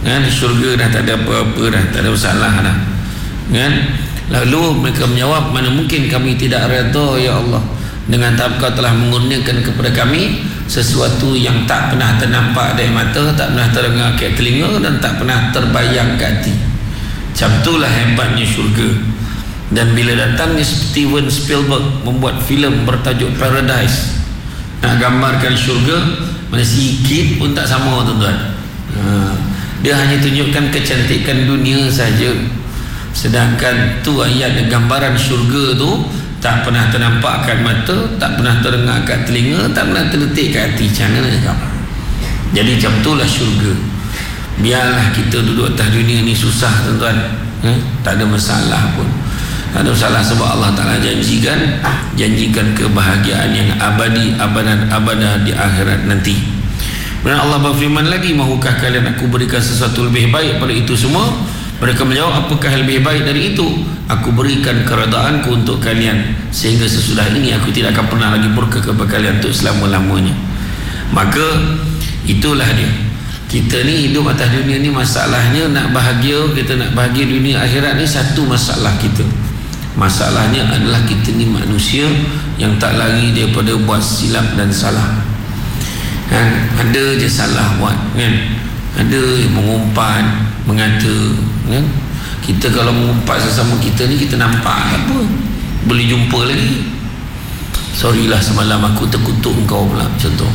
kan? Syurga dah tak ada apa-apa dah, tak ada masalah dah, kan? Lalu mereka menjawab, mana mungkin kami tidak redha ya Allah dengan tahap kau telah mengurniakan kepada kami sesuatu yang tak pernah ternampak dari mata, tak pernah terdengar ke telinga, dan tak pernah terbayang ke hati. Macam itulah hebatnya syurga. Dan bila datangnya Steven Spielberg membuat filem bertajuk Paradise, nak gambarkan syurga, mana sikit pun tak sama, tuan-tuan. Dia hanya tunjukkan kecantikan dunia saja, sedangkan tu ayat gambaran syurga tu tak pernah ternampak kat mata, tak pernah terdengar kat telinga, tak pernah terletik kat hati. Macam mana cakap? Jadi macam itulah syurga. Biarlah kita duduk atas dunia ni susah, tuan-tuan, tak ada masalah pun, tak ada masalah, sebab Allah Ta'ala janjikan kebahagiaan yang abadi, abadan abada di akhirat nanti. Dan Allah berfirman lagi, mahukah kalian aku berikan sesuatu lebih baik pada itu semua? Mereka menjawab, apakah yang lebih baik dari itu? Aku berikan keredaanku untuk kalian, sehingga sesudah ini aku tidak akan pernah lagi murka kepada kalian untuk selama-lamanya. Maka itulah dia. Kita ni hidup atas dunia ni, masalahnya nak bahagia, kita nak bahagia dunia akhirat ni satu masalah kita. Masalahnya adalah kita ni manusia yang tak lari daripada buat silap dan salah, kan? Ada je salah buat, kan? Ada mengumpat, mengata, kan? Kita kalau mengumpat sesama kita ni, kita nampak apa, boleh jumpa lagi. Sorry lah semalam aku terkutuk engkau pula, contoh,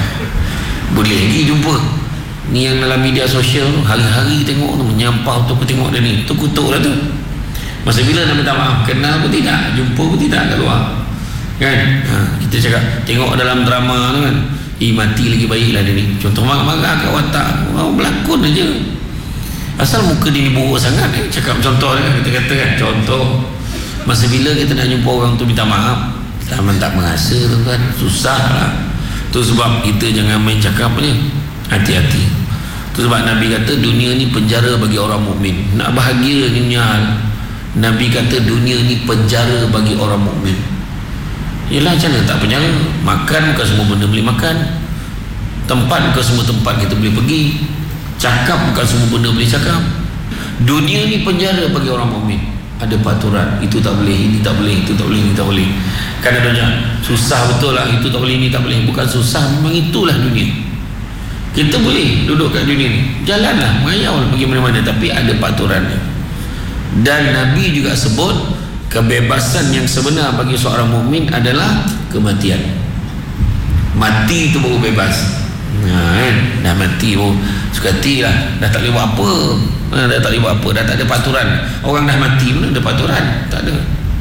boleh lagi jumpa. Ni yang dalam media sosial hari-hari tengok tu, menyampah tu, aku tengok dia ni, terkutuk lah tu. Masa bila nak minta maaf? Kenal pun tidak, jumpa pun tidak kat luar, kan? Kita cakap, tengok dalam drama tu kan, mati lagi baiklah dia ni, contoh marah-marah kat watak, berlakon aja. Asal muka dia ni buruk sangat, cakap contoh kan, kita kata kan, contoh. Masa bila kita nak jumpa orang tu minta maaf, kita tak merasa, tuan-tuan, susah lah. Tu sebab kita jangan main cakap ni, hati-hati. Tu sebab Nabi kata dunia ni penjara bagi orang mukmin. Nak bahagia dunia, Nabi kata dunia ni penjara bagi orang mukmin. Yelah, macam mana tak penjara? Makan bukan semua benda boleh makan, tempat bukan semua tempat kita boleh pergi, cakap bukan semua benda boleh cakap. Dunia ni penjara bagi orang mukmin. Ada peraturan, itu tak boleh, ini tak boleh, itu tak boleh, ini tak boleh. Kan adanya susah betul lah, itu tak boleh, ini tak boleh. Bukan susah, memang itulah dunia. Kita boleh duduk kat dunia ni, jalanlah, mengayau lah pergi mana-mana, tapi ada peraturannya. Dan Nabi juga sebut kebebasan yang sebenar bagi seorang mukmin adalah kematian. Mati itu baru bebas. Kan? Dah mati baru suka hati lah, dah tak boleh buat apa, dah tak boleh buat apa, dah tak ada peraturan. Orang dah mati mana ada peraturan? Tak ada.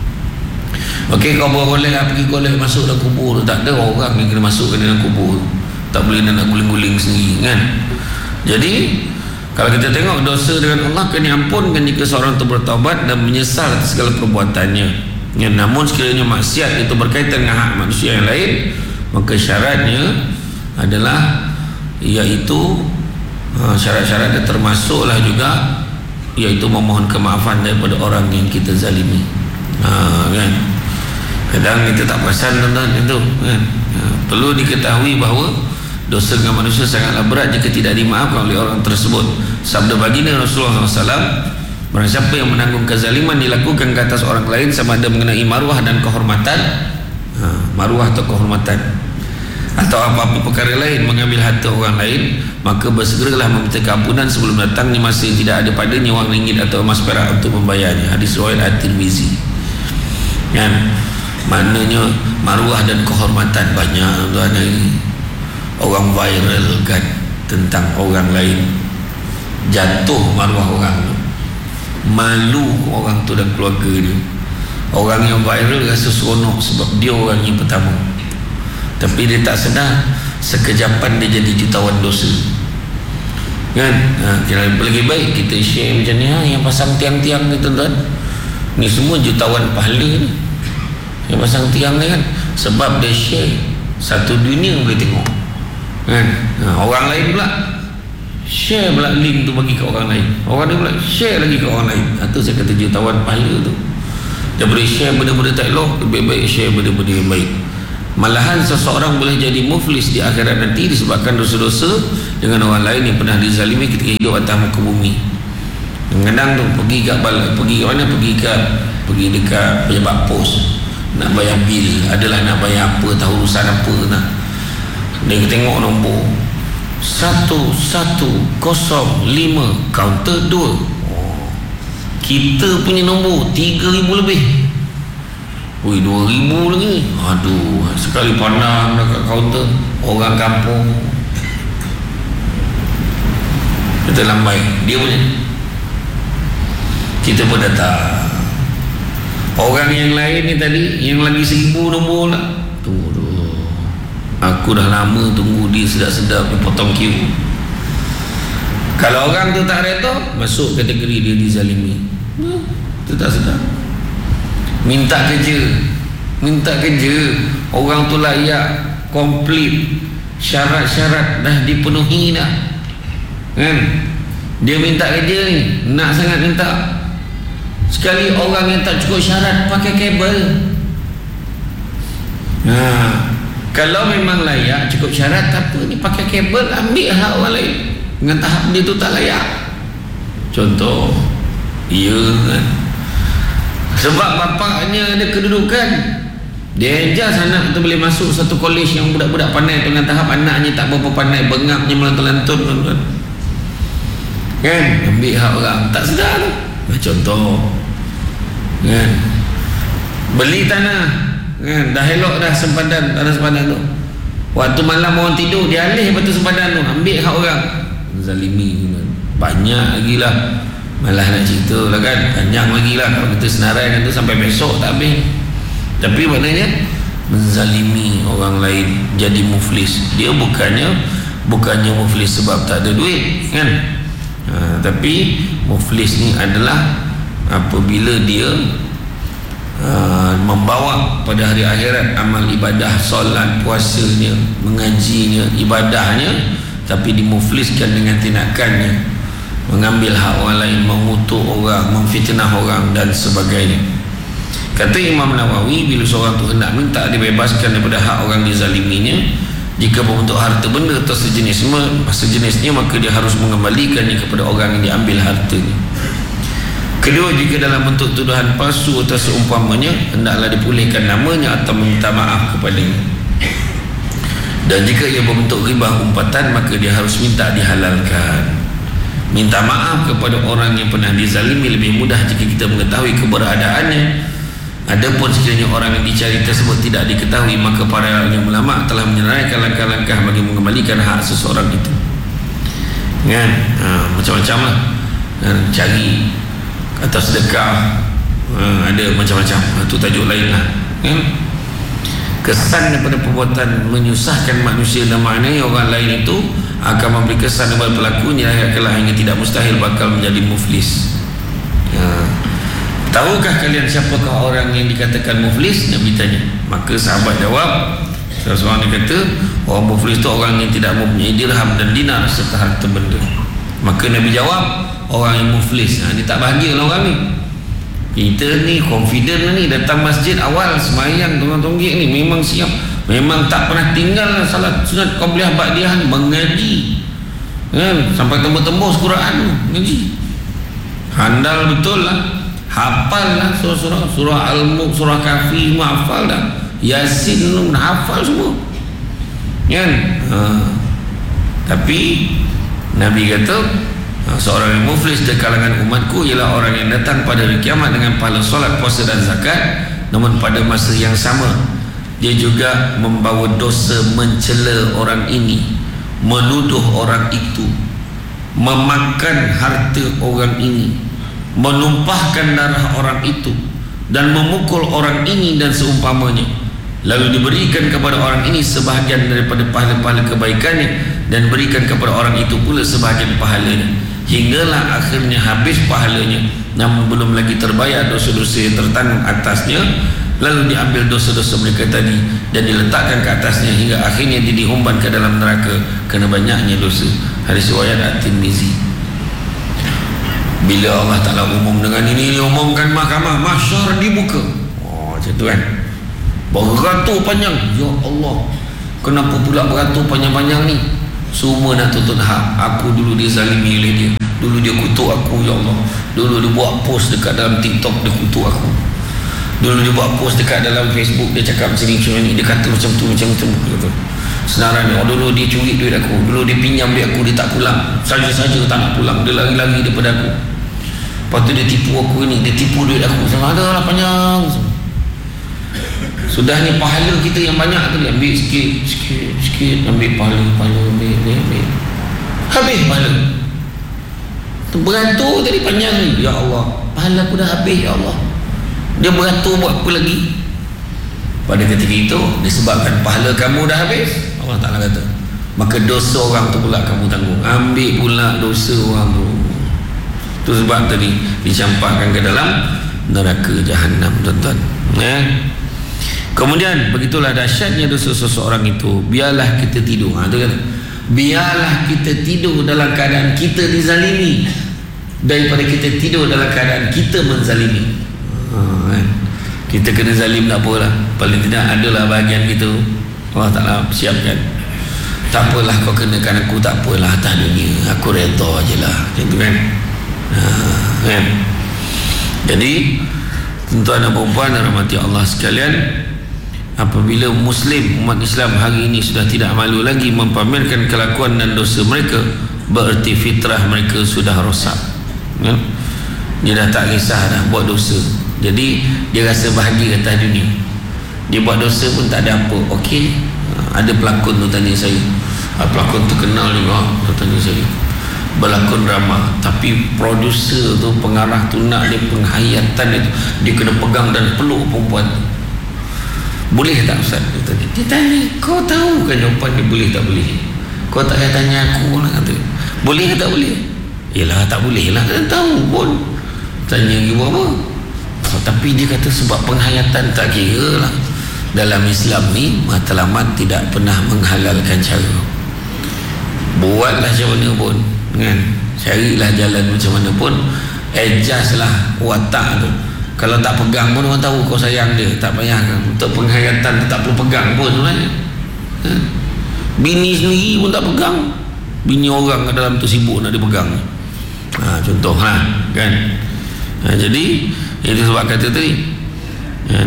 Okey, kau boleh lah pergi golek masuk dalam kubur, tak ada orang yang kena masuk ke dalam kubur, tak boleh nak guling-guling sendiri, kan? Jadi kalau kita tengok dosa dengan Allah akan diampunkan jika seorang itu bertaubat dan menyesal atas segala perbuatannya. Ya, namun sekiranya maksiat itu berkaitan dengan hak manusia yang lain, maka syaratnya adalah iaitu syarat-syaratnya termasuklah juga iaitu memohon kemaafan daripada orang yang kita zalimi. Kan? Kadang kita tak perasan, tuan-tuan, itu kan? Perlu diketahui bahawa dosa dengan manusia sangatlah berat jika tidak dimaafkan oleh orang tersebut. Sabda baginda Rasulullah SAW, barang siapa yang menanggung kezaliman dilakukan ke atas orang lain, sama ada mengenai maruah dan kehormatan, maruah atau kehormatan, atau apa-apa perkara lain, mengambil harta orang lain, maka bersegeralah meminta keampunan sebelum datangnya masa yang tidak ada padanya wang ringgit atau emas perak untuk membayarnya. Hadis riwayat At-Tirmizi. Kan? Maknanya maruah dan kehormatan banyak, tuan, ini orang viral kan tentang orang lain, jatuh maruah orang tu, malu orang tu dan keluarga dia. Orang yang viral rasa seronok sebab dia orang yang pertama, tapi dia tak sedar sekejapan dia jadi jutawan dosa, kan? Lebih baik kita share macam ni, yang pasang tiang-tiang ni, tuan-tuan, ni semua jutawan pahala ni, yang pasang tiang ni kan, sebab dia share, satu dunia boleh tengok, kan? Orang lain pula share pula link tu bagi ke orang lain, orang dia pula share lagi ke orang lain. Itu saya kata jutawan pahala tu. Daripada share benda-benda tak elok, lebih baik share benda-benda yang baik. Malahan seseorang boleh jadi muflis di akhirat nanti disebabkan dosa-dosa dengan orang lain yang pernah dizalimi ketika hidup atas muka bumi. Kadang-kadang tu pergi kat mana, pergi dekat pejabat pos nak bayar bil, adalah nak bayar apa, tahu urusan apa nak. Dia tengok nombor 1105 kaunter 2. Kita punya nombor 3,000 lebih. Ui, 2,000 lagi. Aduh, sekali pandang dekat kaunter, orang kampung. Kita lambai, dia punya. Kita pun datang. Orang yang lain ni tadi, yang lagi 1,000 nombor lah, tunggu dulu. Aku dah lama tunggu dia sedap-sedap, dia potong queue. Kalau orang tu tak reda, masuk kategori dia dizalimi. Itu tak sedap. Minta kerja, orang tu layak, komplit, syarat-syarat dah dipenuhi dah, kan? Dia minta kerja ni, nak sangat minta. Sekali orang yang tak cukup syarat pakai kabel. Kalau memang layak cukup syarat, apa ni pakai kabel, ambil hak orang lain dengan tahap dia tu tak layak. Contoh, kan? Sebab bapaknya ada kedudukan, dia adjust anak tu boleh masuk satu kolej yang budak-budak pandai dengan tahap anaknya tak berapa pandai, bengapnya melantun-lantun, kan? Ambil hak orang, tak sedar tu. Contoh, kan? Beli tanah, kan? Dah elok dah sempadan, tanah sempadan tu. Waktu malam orang tidur, dia alih batu sempadan tu, ambil hak orang. Zalimi, banyak lagi lah. Malah nak cerita lah kan, panjang lagi lah kalau kita senaraikan tu sampai besok tak habis. Tapi maknanya menzalimi orang lain, jadi muflis. Dia bukannya muflis sebab tak ada duit, kan? Tapi muflis ni adalah apabila dia membawa pada hari akhirat amal ibadah, solat, puasanya, mengajinya, ibadahnya, tapi dimufliskan dengan tindakannya, mengambil hak orang lain, mengutuk orang, memfitnah orang dan sebagainya. Kata Imam Nawawi, bila seorang tu hendak minta dibebaskan daripada hak orang dizaliminya, jika membentuk harta benda atau sejenisnya, maka dia harus mengembalikannya kepada orang yang diambil hartanya. Kedua, jika dalam bentuk tuduhan palsu atau seumpamanya, hendaklah dipulihkan namanya atau meminta maaf kepadanya. Dan jika ia berbentuk ghibah umpatan, maka dia harus minta dihalalkan. Minta maaf kepada orang yang pernah dizalimi lebih mudah jika kita mengetahui keberadaannya. Adapun sekiranya orang yang dicari tersebut tidak diketahui, maka para ulama telah menyerahkan langkah-langkah bagi mengembalikan hak seseorang itu, kan? Macam-macam lah, cari atau sedekah, ada macam-macam. Itu tajuk lain lah, kan? Kesan daripada perbuatan menyusahkan manusia dan maknanya orang lain itu akan memberi kesan kepada pelakunya kelak hingga tidak mustahil bakal menjadi muflis. Tahukah kalian siapakah orang yang dikatakan muflis? Nabi tanya. Maka sahabat jawab, seorang dia kata, orang muflis itu orang yang tidak mempunyai dirham dan dinar serta harta benda. Maka Nabi jawab, orang yang muflis, dia tak bahagia lah orang ni. Kita ni confident ni, datang masjid awal semayang tonggak-tonggak ni memang siap, memang tak pernah tinggal salat sunat qabliyah ba'diyah ni, mengaji, kan? Sampai tembus-tembus Quran ngaji, handal betul lah, hafal lah surah Al-Mulk, surah Kahfi semua hafal dah, Yasin lu hafal semua, kan? Tapi Nabi kata, seorang yang muflis di kalangan umatku ialah orang yang datang pada hari kiamat dengan pahala solat, puasa dan zakat, namun pada masa yang sama dia juga membawa dosa mencela orang ini, menuduh orang itu, memakan harta orang ini, menumpahkan darah orang itu, dan memukul orang ini dan seumpamanya. Lalu diberikan kepada orang ini sebahagian daripada pahala-pahala kebaikannya, dan berikan kepada orang itu pula sebahagian pahalanya, hinggalah akhirnya habis pahalanya, namun belum lagi terbayar dosa-dosa yang tertanggung atasnya. Lalu diambil dosa-dosa mereka tadi dan diletakkan ke atasnya, hingga akhirnya dia dihumban ke dalam neraka kerana banyaknya dosa. Hadis riwayat At-Tirmizi. Bila Allah Ta'ala umum dengan ini, diumumkan mahkamah mahsyar dibuka, macam tu kan, beratur panjang. Ya Allah, kenapa pula beratur panjang-panjang ni? Semua nak tuntut hak. Aku dulu dia zalimi oleh dia, dulu dia kutuk aku, ya Allah. Dulu dia buat post dekat dalam TikTok, dia kutuk aku. Dulu dia buat post dekat dalam Facebook, dia cakap macam ni, dia kata macam tu, macam tu, gitu. Senarai, dulu dia curi duit aku, dulu dia pinjam duit aku, dia tak pulang, saja-saja tak nak pulang, dia lari-lari daripada aku. Lepas tu dia tipu aku ni, dia tipu duit aku, ada lah panjang. Sudah ni pahala kita yang banyak tu, dia ambil sikit, ambil pahala, ambil. Habis pahala. Beratur tadi panjang ni, ya Allah, pahala aku dah habis, ya Allah. Dia beratur buat apa lagi? Pada ketika itu, disebabkan pahala kamu dah habis, Allah Ta'ala kata, maka dosa orang tu pula kamu tanggung. Ambil pula dosa orang tu. Itu sebab tadi dicampakkan ke dalam neraka Jahannam, tuan-tuan. Kemudian begitulah dahsyatnya dosa seseorang itu. Biarlah kita tidur, tu kan? Biarlah kita tidur dalam keadaan kita dizalimi, daripada kita tidur dalam keadaan kita menzalimi. Kita kena zalim tak apalah, paling tidak adalah bahagian kita Allah Ta'ala siapkan. Tak apalah kau kenakan aku, tak apalah atas dunia, aku redha je lah, macam tu kan. Kan? Jadi tuan-tuan dan puan-puan rahmati Allah sekalian, apabila Muslim, umat Islam hari ini sudah tidak malu lagi mempamerkan kelakuan dan dosa mereka, bererti fitrah mereka sudah rosak. Dia dah tak kisah dah buat dosa. Jadi dia rasa bahagia atas dunia. Dia buat dosa pun tak ada apa. Okey, ada pelakon tu tanya saya, pelakon terkenal juga, tu tanya saya, berlakon drama, tapi produser tu, pengarah tu nak dia penghayatan dia kena pegang dan peluk perempuan tu. Boleh tak Ustaz? Dia tanya, kau tahu kan jawapan dia boleh tak boleh? Kau tak payah tanya aku lah, kata. Boleh ke tak boleh? Yelah tak boleh lah, kan tahu pun. Tanya lagi buat apa? Tapi dia kata sebab penghayatan, tak kira lah. Dalam Islam ni matlamat tidak pernah menghalalkan cara. Buatlah macam mana pun kan? Carilah jalan macam mana pun, adjust lah watak tu. Kalau tak pegang pun orang tahu kau sayang dia, tak payah kan? Untuk penghayatan tak perlu pegang pun sebenarnya. Bini sendiri pun tak pegang, bini orang kat dalam tu sibuk nak dipegang. Contoh kan. Jadi itu sebab kata tadi kan,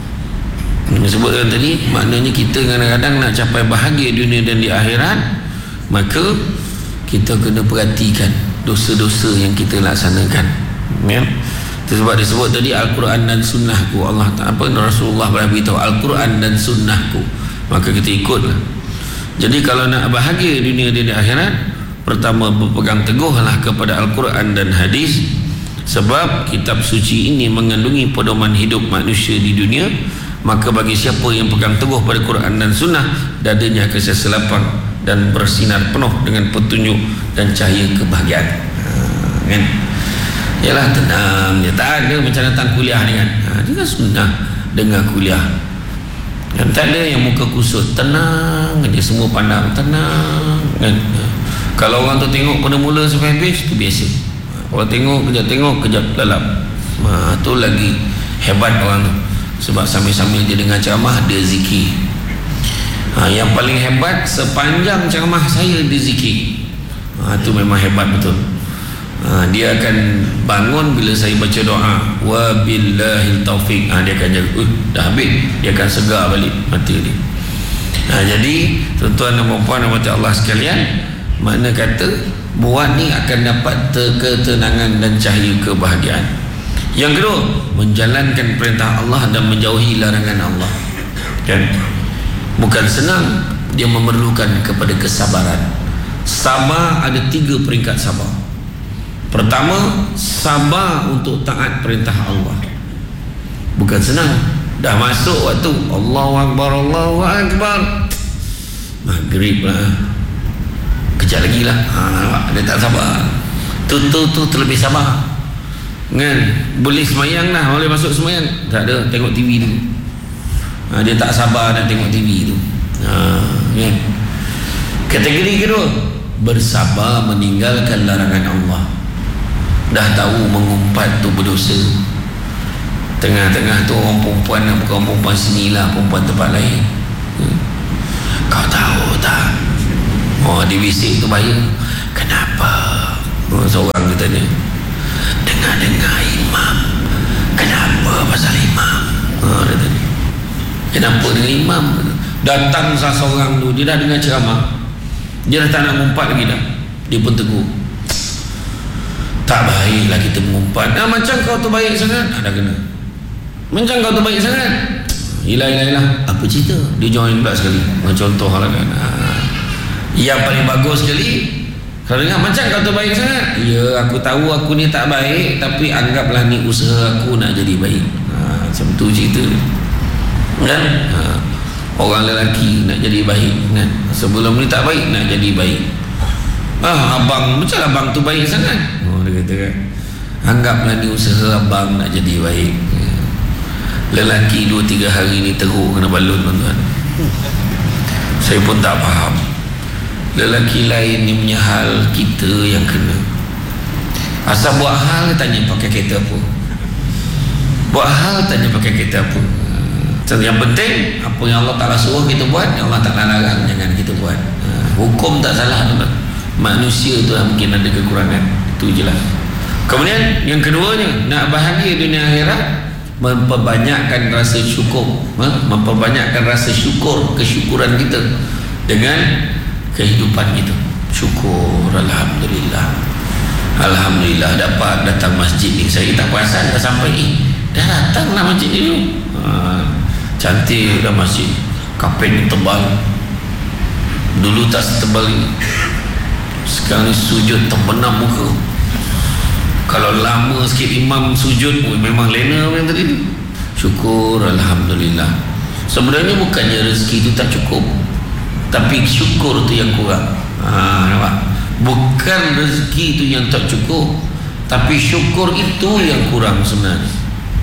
sebutkan tadi, maknanya kita kadang-kadang nak capai bahagia dunia dan di akhirat, maka kita kena perhatikan dosa-dosa yang kita laksanakan, ya. Itu sebab disebut tadi Al-Quran dan Sunnahku. Allah Rasulullah beritahu Al-Quran dan Sunnahku, maka kita ikutlah. Jadi kalau nak bahagia dunia dan di akhirat, pertama berpegang teguhlah kepada Al-Quran dan hadis, sebab kitab suci ini mengandungi pedoman hidup manusia di dunia. Maka bagi siapa yang pegang teguh pada Quran dan Sunnah, dadanya akan lapang dan bersinar penuh dengan petunjuk dan cahaya kebahagiaan. Kan? Yalah, tenang dia, tak ada macam datang kuliah ni kan. Dia kan sunnah dengar kuliah kan, tak ada yang muka kusut, tenang dia, semua pandang tenang kan. Kalau orang tu tengok pada mula sampai habis, tu biasa. Kalau tengok kejap lalap, tu lagi hebat orang tu. Sebab sambil-sambil dia dengar ceramah, dia zikir. Yang paling hebat sepanjang ceramah saya dia zikir. Tu memang hebat betul. Dia akan bangun bila saya baca doa, wabillahil taufiq, dia akan jaga, dah habis, dia akan segar balik mata dia. Jadi tuan-tuan dan puan-puan rahmati Allah sekalian, makna kata buat ni akan dapat ketenangan dan cahaya kebahagiaan. Yang kedua, menjalankan perintah Allah dan menjauhi larangan Allah. Kan? Bukan senang, dia memerlukan kepada kesabaran. Sabar, ada 3 peringkat sabar. Pertama, sabar untuk taat perintah Allah. Bukan senang. Dah masuk waktu Allahu Akbar, Allahu Akbar, maghrib lah, kejap lagi lah, dia tak sabar. Tu terlebih sabar kan. Boleh semayang dah, boleh masuk semayang, tak ada, tengok TV dulu. Dia tak sabar nak tengok TV tu. Kan? Kategori kedua, bersabar meninggalkan larangan Allah. Dah tahu mengumpat tu berdosa, tengah-tengah tu orang perempuan, bukan orang perempuan sini lah, perempuan tempat lain. Kau tahu tak, Dibisik tu bahaya. Kenapa? Seorang dia tanya, dengar imam. Kenapa pasal imam? Dia tanya, kenapa dengan imam? Datang salah seorang tu, dia dah dengar ceramah, dia dah tak nak mengumpat lagi dah. Dia pun tegur, tak baiklah kita mengumpat. Macam kau tu baik sangat, dah kena. Macam kau tu baik sangat, Yelah, apa cerita? Dia join pula sekali. Contoh lah kan. Yang paling bagus sekali, kalau dengar macam kau tu baik sangat, ya aku tahu aku ni tak baik, tapi anggaplah ni usaha aku nak jadi baik. Macam tu cerita kan. Orang lelaki nak jadi baik kan, sebelum ni tak baik, nak jadi baik. Abang, macam abang tu baik sangat, dia kata kan, anggaplah ni usaha abang nak jadi baik. Lelaki 2-3 hari ni teruk kena balun, tuan-tuan. Saya pun tak faham. Lelaki lain ni punya hal, kita yang kena. Asal buat hal, tanya pakai kereta apa. Buat hal, tanya pakai kereta apa. Yang penting, apa yang Allah Ta'ala suruh kita buat, yang Allah Ta'ala larang, jangan kita buat. Hukum tak salah, tuan-tuan. Manusia tu lah mungkin ada kekurangan. Itu je lah. Kemudian, yang keduanya, nak bahagia dunia akhirat, memperbanyakkan rasa syukur, memperbanyakkan rasa syukur, kesyukuran kita dengan kehidupan kita. Syukur, Alhamdulillah dapat datang masjid ni. Saya tak perasan dah sampai dah datang lah masjid ni. Cantik dah masjid, kapet ni tebal, dulu tak setebal ni. Sekarang ni sujud terbenam muka. Kalau lama sikit imam sujud, memang lena yang tadi. Syukur, Alhamdulillah. Sebenarnya bukannya rezeki itu tak cukup, tapi syukur tu yang kurang. Nampak? Bukan rezeki itu yang tak cukup, tapi syukur itu yang kurang sebenarnya.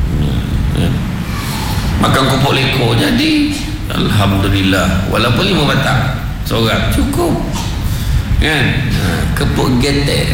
Makan kopok lekor jadi, Alhamdulillah. Walaupun 5 batang seorang cukup kan. Kepuk getek.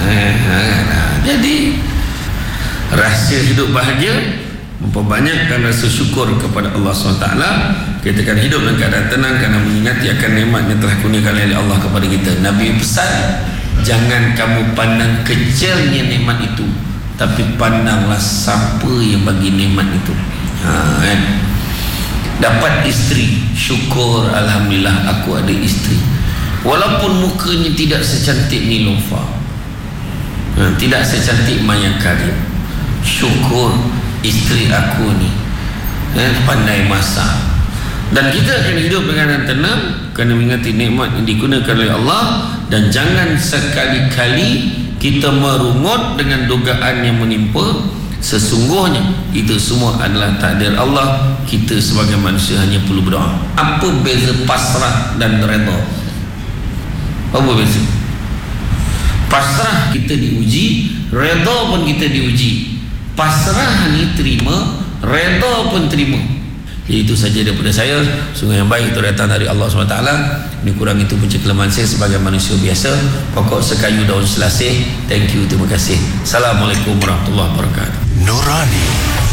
Jadi rahsia hidup bahagia, memperbanyakkan rasa syukur kepada Allah SWT. Kita akan hidup dalam keadaan tenang kerana mengingati akan nikmat yang telah kurniakan oleh Allah kepada kita. Nabi pesan, jangan kamu pandang kecilnya nikmat itu, tapi pandanglah siapa yang bagi nikmat itu. Kan? Dapat isteri, syukur, Alhamdulillah aku ada isteri. Walaupun mukanya tidak secantik Nilofa, tidak secantik Maya Karim, syukur isteri aku ni pandai masak. Dan kita akan hidup dengan tenang kerana mengingati nikmat yang digunakan oleh Allah. Dan jangan sekali-kali kita merungut dengan dugaan yang menimpa. Sesungguhnya itu semua adalah takdir Allah. Kita sebagai manusia hanya perlu berdoa. Apa beza pasrah dan redha? Apa beza? Pasrah kita diuji, redha pun kita diuji. Pasrah ni terima, redha pun terima. Jadi itu saja daripada saya. Sungguh yang baik itu datang dari Allah SWT. Ini kurang itu punca kelemahan saya sebagai manusia biasa. Pokok sekayu daun selasih. Thank you, terima kasih. Assalamualaikum warahmatullahi wabarakatuh. Nurani